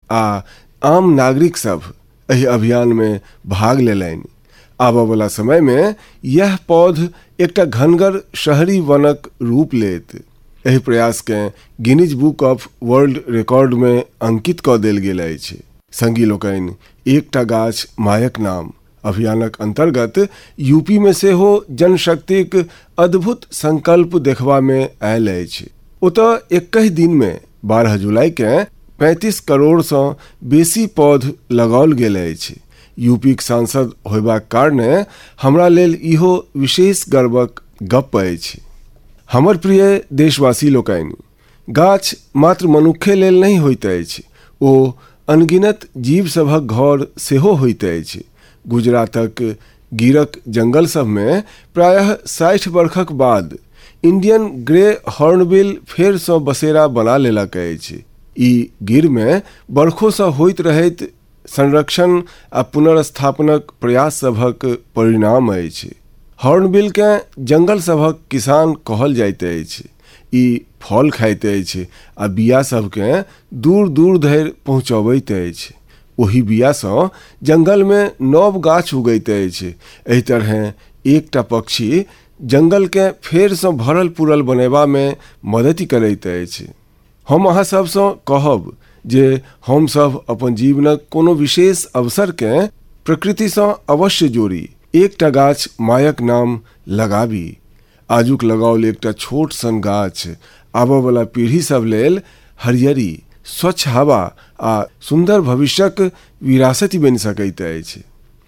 आ आम नागरिक सब एहि अभियान में भाग लेलनि। आबय वाला समय में यह पौध एकटा घनगर शहरी वनक रूप लेत। एहि प्रयास के Guinness book of world record में अंकित क देल गेल अछि। संगी लोकनि, एकटा गाछ मायक नाम अभियानक अंतर्गत यूपी में सेहो जनशक्तिक अद्भुत संकल्प देखबा में आयल अछि। ओतऽ 21 दिन में 12 जुलाई के 35 करोड़ से बेसी पौध लगाओल गेल अछि। यूपी के सांसद होयबाक कारणे हमरा लेल इहो विशेष गर्वक गप अछि। हमर प्रिय देशवासी लोकनि, गाछ मात्र मनुखे लेल नहीं होइत अछि, ओ अनगिनत जीव सभक घर सेहो होइत अछि। गुजरातक गिरक जंगल सब में प्रायः 60 वर्षक बाद इंडियन ग्रे हॉर्नबिल फेर सँ बसेरा बना लेलक अछि। ई गिर में बरखों सँ होइत रहैत संरक्षण आ पुनर्स्थापनक प्रयास सभक परिणाम अछि। हॉर्नबिल के जंगल सभक किसान कहल जाइत अछि। ई फल खाइत अछि आ बिया सबके दूर दूर धरि पहुँचबैत अछि। ओही बिया सँ जंगल में नव गाछ उगैत अछि। एहि तरह एकटा पक्षी जंगल के फेर सँ भरल पूरल बनेबा में मदति करैत अछि। हम अहाँ सब सँ कहब जे हम सब अपन जीवनक कोनो विशेष अवसर के प्रकृति सँ अवश्य जोड़ी, एकटा गाछ मायक नाम लगाबी। आजुक लगाओल एकटा छोट सन गाछ आबय वाला पीढ़ी सब लेल हरियरी, स्वच्छ हवा आ सुंदर भविष्यक विरासत बनि सकैत अछि।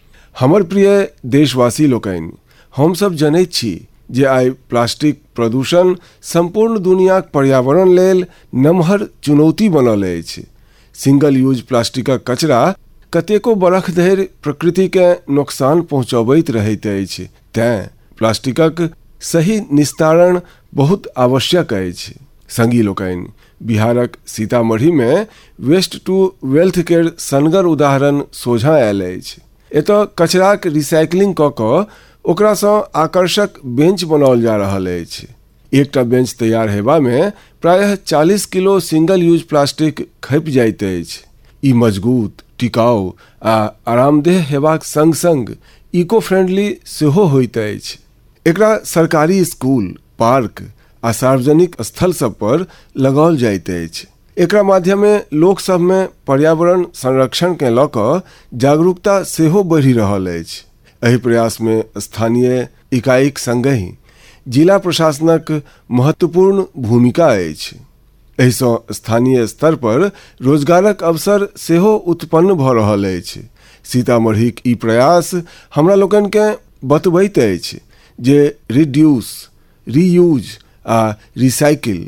हमर प्रिय देशवासी लोकनि, हम सब जनैत छी जे आइ प्लास्टिक प्रदूषण संपूर्ण दुनियाक पर्यावरण लेल नमहर चुनौती बनल अछि। सिंगल यूज प्लास्टिकक कचरा कतेको बरख धरि प्रकृति के नुकसान पहुँचबैत रहैत अछि। तें प्लास्टिकक सही निस्तारण बहुत आवश्यक अछि। संगी लोकनि, बिहारक सीतामढ़ी में वेस्ट टू वेल्थ केर सनगर उदाहरण सोझा आयल अछि। एतऽ कचराक रिसाइकलिंग कऽ कऽ ओकरा सँ आकर्षक बेंच बनाओल जा रहल अछि। एकटा बेंच तैयार हेबा में प्रायः 40 किलो सिंगल यूज प्लास्टिक खपि जाइत अछि। ई मजबूत, टिकाऊ आ आरामदेह हेबाक संग संग इको फ्रेंडली सेहो होइत अछि। एकरा सरकारी स्कूल, पार्क आ सार्वजनिक स्थल सब पर लगाओल जाइत अछि। एकरा माध्यमे लोक सब में पर्यावरण संरक्षण के लऽ कऽ जागरूकता सेहो बढ़ि रहल अछि। एहि प्रयास में स्थानीय इकाईक संगहि जिला प्रशासनक महत्वपूर्ण भूमिका अछि। एहि सँ स्थानीय स्तर पर रोजगारक अवसर सेहो उत्पन्न भऽ रहल अछि। सीतामढ़ीक ई प्रयास हमरा लोकनि के बतबैत अछि जे रिड्यूस, रीयूज आ रिसाइकिल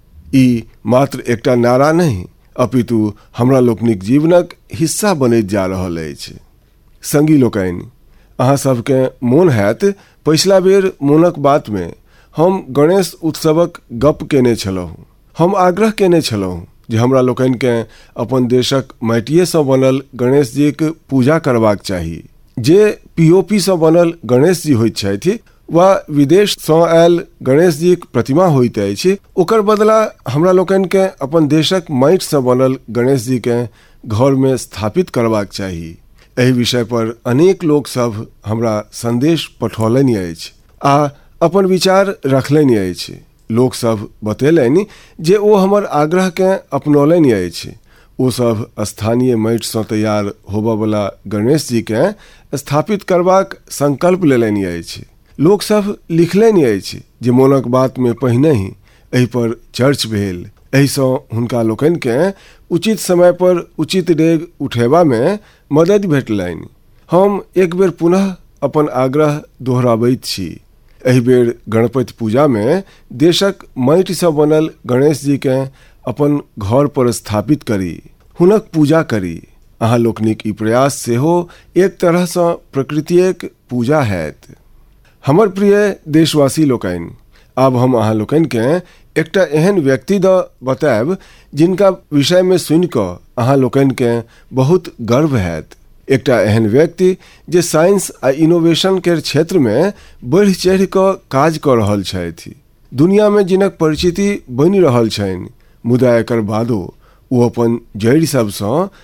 ई मात्र एकटा नारा नहीं, अपितु हमरा लोकनिक जीवनक हिस्सा बनैत जा रहल अछि। संगी लोकनि, अहाँ सबके मोन हैत पिछला बेर मोनक बात में हम गणेश उत्सवक गप केने छलहुँ। हम आग्रह केने छलहुँ जे हमरा लोकनि के अपन देशक माटिये सँ बनल गणेश जी के पूजा करबाक चाही। जे पीओपी सँ बनल गणेश जी होइत छथि वा विदेश सँ आयल गणेश जी के प्रतिमा होइत अछि, ओकर बदला हमरा लोकनि के अपन देशक माटि सँ बनल गणेश जी के घर में स्थापित करबाक चाही। एहि विषय पर अनेक लोक सब हमरा संदेश पठौलनि अछि आ अपन विचार रखलनि अछि। लोक सब बतेलनि जे ओ हमर आग्रह के अपनौलनि अछि। ओ सब स्थानीय माटि सँ तैयार होबय वाला गणेश जी के स्थापित करबाक संकल्प लेलनि अछि। लोक सब लिखलनि अछि जे मोनक बात में पहिने ही एहि पर चर्च भेल। एहि सँ हुनका लोकनि के उचित समय पर उचित डेग उठेबा में मदद भेटलनि। हम एक बेर पुनः अपन आग्रह दोहराबैत छी। एहि बेर गणपति पूजा में देशक माटि सँ बनल गणेश जी के अपन घर पर स्थापित करी, हुनक पूजा करी। अहाँ लोकनिक ई प्रयास सेहो एक तरह सँ प्रकृतिक पूजा हैत। हमर प्रिय देशवासी लोकनि, आब हम अहाँ लोकनि के एकटा एहन व्यक्ति द बताएब जिनका विषय में सुनि कऽ अहाँ लोकनि के बहुत गर्व हैत। एकटा एहन व्यक्ति जे साइंस आ इनोवेशन के क्षेत्र में बढ़ि चढ़ि कऽ काज कऽ रहल छथि। दुनिया में जिनक परिचिति बनि रहल छनि, मुदा एकर बादो ओ अपन जड़ि सब सँ